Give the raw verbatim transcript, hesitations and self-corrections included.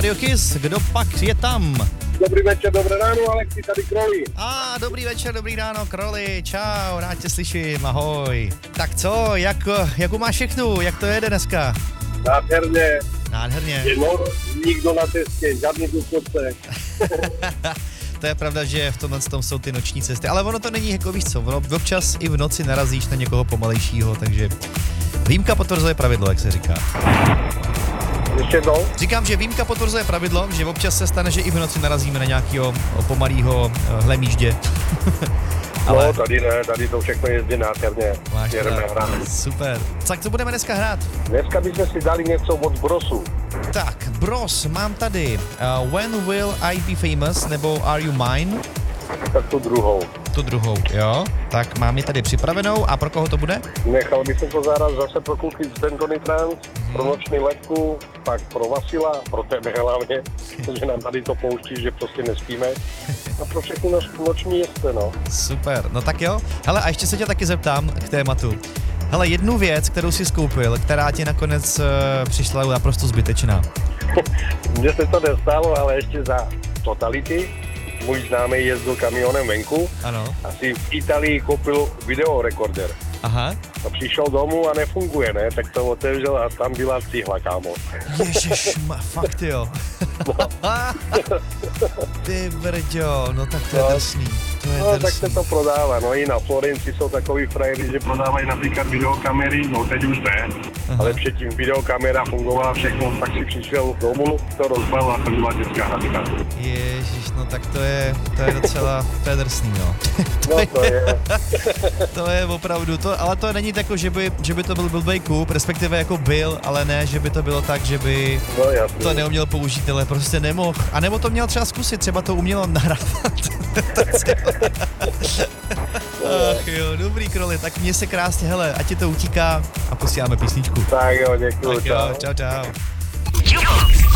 Radio Kiss, kdo pak je tam? Dobrý večer, dobré ráno, Alexi, tady Kroli. A ah, dobrý večer, dobrý ráno, Kroli, čau, rád tě slyším, ahoj. Tak co, jak, jakou máš všechnu, jak to jede dneska? Nádherně. Nádherně. No, nikdo na cestě, žádný důchodce. To je pravda, že v tomhle tom jsou ty noční cesty, ale ono to není jako víš co, ono občas i v noci narazíš na někoho pomalejšího, takže výjimka potvrzuje pravidlo, jak se říká. Ještě jednou? Říkám, že výjimka potvrzuje pravidlo, že občas se stane, že i v noci narazíme na nějakého pomalýho hlemíždě. Ale... No, tady ne, tady to všechno jezdí nádherně. Máš super. Tak co budeme dneska hrát? Dneska bychom si dali něco od Brosu. Tak, Bros, mám tady uh, When Will I Be Famous, nebo Are You Mine? Tak tu druhou. Tu druhou, jo. Tak mám ji tady připravenou a pro koho to bude? Nechal bych to zahrát zase pro kluky z Dentony Trans, hmm. pro noční letku, pak pro Vasila, pro tebe hlavně, že nám tady to pouští, že prostě nespíme. A pro všechny noč, noční jezdce, no. Super, no tak jo. Hele, a ještě se tě taky zeptám k tématu. Hele, jednu věc, kterou jsi skoupil, která ti nakonec uh, přišla naprosto zbytečná. Mně se to nestalo, ale ještě za totality. Můj známý jezdil kamionem venku. Ano. A si v Itálii koupil videorekorder. Aha. A přišel domů a nefunguje, ne? Tak to otevřel a tam byla cihla, kámo. Ježišma, fakt jo. No. Ty brďo, no tak to je no. drsný. To je no drsný. Tak se to prodává, no i na Florenci jsou takový frajeři, že prodávají například videokamery, no teď už ne. Aha. Ale předtím videokamera fungovala všechno, tak si přišel domů, to rozbal a to byla dětská hračka. Ježiš, no tak to je, to je docela, to je drsný, no. to no to je. To je opravdu to, ale to není tako, že by, že by to byl blbej kup, respektive jako byl, ale ne, že by to bylo tak, že by no, to neuměl použít, ale prostě nemohl. A nebo to měl třeba zkusit, třeba to umělo nahrávat. Ach jo, dobrý Kroli, tak mě se krásně, hele, ať ti to utíká a posíláme písničku. Tak jo, děkuju, tak jo, čau, čau. čau.